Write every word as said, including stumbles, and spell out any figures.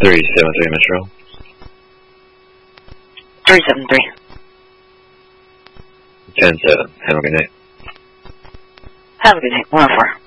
three seven three Metro. three seven three. ten seven. Have a good night. Have a good day. one oh four.